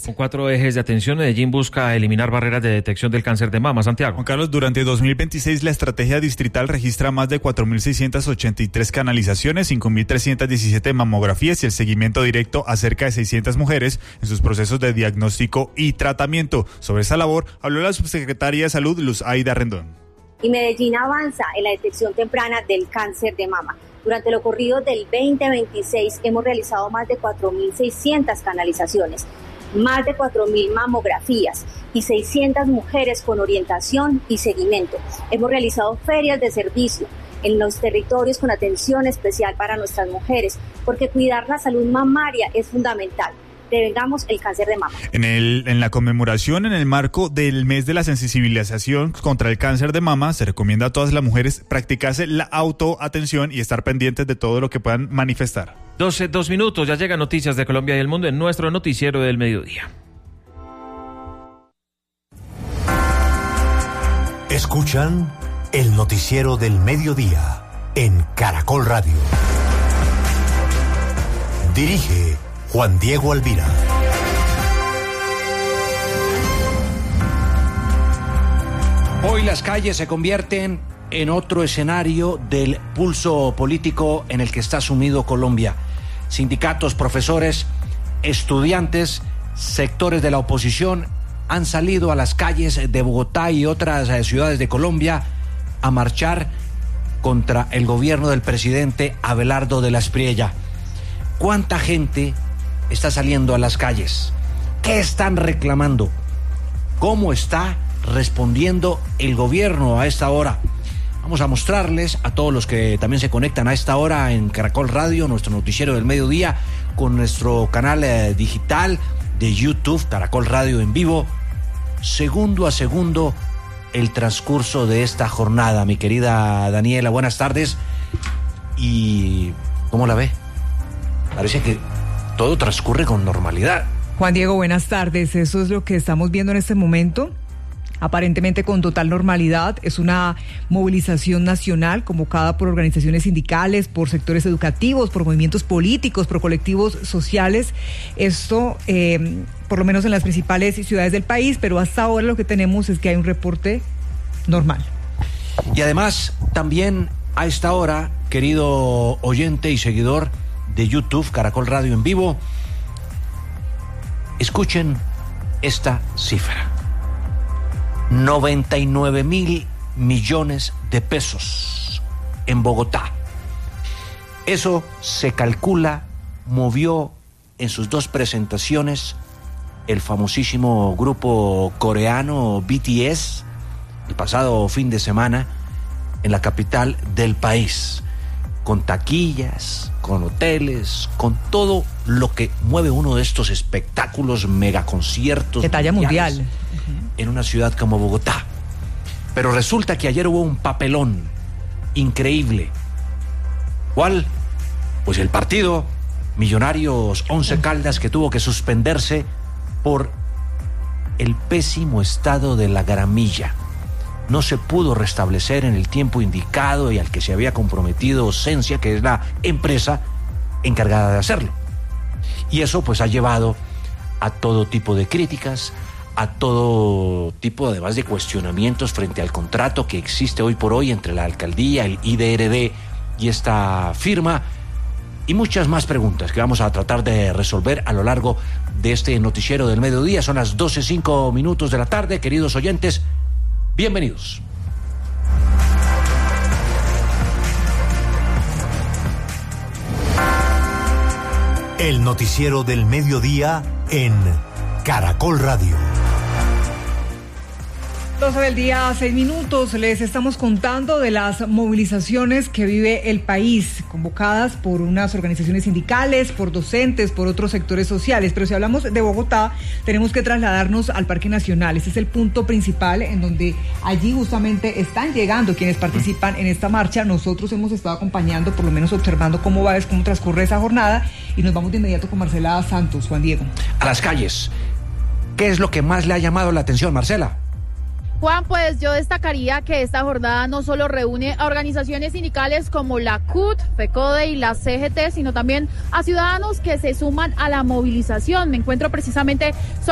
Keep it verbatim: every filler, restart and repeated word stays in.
Con cuatro ejes de atención, Medellín busca eliminar barreras de detección del cáncer de mama. Santiago. Juan Carlos, durante dos mil veintiséis la estrategia distrital registra más de cuatro mil seiscientas ochenta y tres canalizaciones, cinco mil trescientas diecisiete mamografías y el seguimiento directo a cerca de seiscientas mujeres en sus procesos de diagnóstico y tratamiento. Sobre esta labor habló la subsecretaria de Salud, Luz Aida Rendón. Y Medellín avanza en la detección temprana del cáncer de mama. Durante lo corrido del veinte veintiséis hemos realizado más de cuatro mil seiscientas canalizaciones, más de cuatro mil mamografías y seiscientas mujeres con orientación y seguimiento. Hemos realizado ferias de servicio en los territorios con atención especial para nuestras mujeres, porque cuidar la salud mamaria es fundamental. Prevengamos el cáncer de mama. En, el, en la conmemoración, en el marco del mes de la sensibilización contra el cáncer de mama, se recomienda a todas las mujeres practicarse la autoatención y estar pendientes de todo lo que puedan manifestar. doce, dos minutos, ya llegan noticias de Colombia y el mundo en nuestro noticiero del mediodía. Escuchan el noticiero del mediodía en Caracol Radio. Dirige Juan Diego Alvira. Hoy las calles se convierten en otro escenario del pulso político en el que está sumido Colombia. Sindicatos, profesores, estudiantes, sectores de la oposición han salido a las calles de Bogotá y otras ciudades de Colombia a marchar contra el gobierno del presidente Abelardo de la Espriella. ¿Cuánta gente está saliendo a las calles? ¿Qué están reclamando? ¿Cómo está respondiendo el gobierno a esta hora? Vamos a mostrarles a todos los que también se conectan a esta hora en Caracol Radio, nuestro noticiero del mediodía, con nuestro canal eh, digital de YouTube, Caracol Radio en vivo, segundo a segundo, el transcurso de esta jornada. Mi querida Daniela, buenas tardes. ¿Y cómo la ve? Parece que todo transcurre con normalidad. Juan Diego, buenas tardes. Eso es lo que estamos viendo en este momento. Aparentemente con total normalidad. Es una movilización nacional convocada por organizaciones sindicales, por sectores educativos, por movimientos políticos, por colectivos sociales. Esto, eh, por lo menos en las principales ciudades del país, pero hasta ahora lo que tenemos es que hay un reporte normal. Y además, también a esta hora, querido oyente y seguidor de YouTube, Caracol Radio en vivo, escuchen esta cifra: noventa y nueve mil millones de pesos en Bogotá. Eso se calcula, movió en sus dos presentaciones el famosísimo grupo coreano B T S el pasado fin de semana en la capital del país, con taquillas, con hoteles, con todo lo que mueve uno de estos espectáculos, megaconciertos de talla mundial en una ciudad como Bogotá. Pero resulta que ayer hubo un papelón increíble. ¿Cuál? Pues el partido Millonarios Once Caldas, que tuvo que suspenderse por el pésimo estado de la gramilla. No se pudo restablecer en el tiempo indicado y al que se había comprometido Sensia, que es la empresa encargada de hacerlo. Y eso pues ha llevado a todo tipo de críticas, a todo tipo además de cuestionamientos frente al contrato que existe hoy por hoy entre la alcaldía, el I D R D y esta firma, y muchas más preguntas que vamos a tratar de resolver a lo largo de este noticiero del mediodía. Son las doce cinco minutos de la tarde, queridos oyentes, bienvenidos. El noticiero del mediodía en Caracol Radio. doce del día, seis minutos. Les estamos contando de las movilizaciones que vive el país, convocadas por unas organizaciones sindicales, por docentes, por otros sectores sociales. Pero si hablamos de Bogotá, tenemos que trasladarnos al Parque Nacional. Este es el punto principal en donde allí justamente están llegando quienes participan en esta marcha. Nosotros hemos estado acompañando, por lo menos observando cómo va, cómo transcurre esa jornada, y nos vamos de inmediato con Marcela Santos. Juan Diego. A las calles. ¿Qué es lo que más le ha llamado la atención, Marcela? Juan, pues yo destacaría que esta jornada no solo reúne a organizaciones sindicales como la C U T, FECODE y la C G T, sino también a ciudadanos que se suman a la movilización. Me encuentro precisamente